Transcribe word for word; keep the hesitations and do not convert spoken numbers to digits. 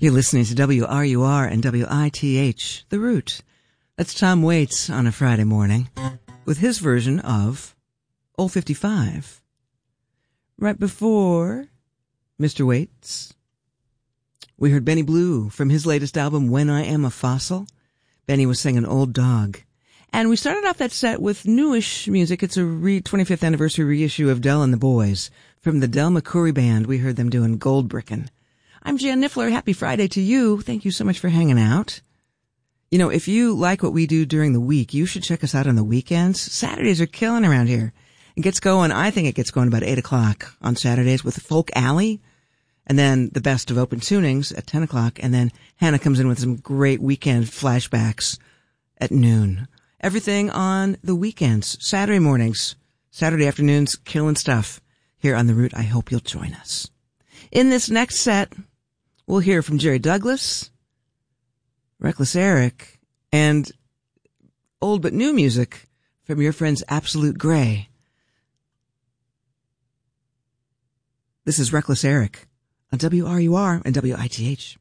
You're listening to W R U R and W I T H, The Root. That's Tom Waits on a Friday morning with his version of Old fifty-five. Right before Mister Waits, we heard Benny Blue from his latest album, When I Am a Fossil. Benny was singing Old Dog. And we started off that set with newish music. It's a re- twenty-fifth anniversary reissue of Del and the Boys. From the Del McCoury Band, we heard them doing Gold Brickin'. I'm Jan Niffler. Happy Friday to you. Thank you so much for hanging out. You know, if you like what we do during the week, you should check us out on the weekends. Saturdays are killing around here. It gets going, I think it gets going about eight o'clock on Saturdays with Folk Alley. And then the best of open tunings at ten o'clock. And then Hannah comes in with some great weekend flashbacks at noon. Everything on the weekends, Saturday mornings, Saturday afternoons, killing stuff here on The Root. I hope you'll join us. In this next set, we'll hear from Jerry Douglas, Reckless Eric, and old but new music from your friends Absolute Grey. This is Reckless Eric on W R U R and W I T H.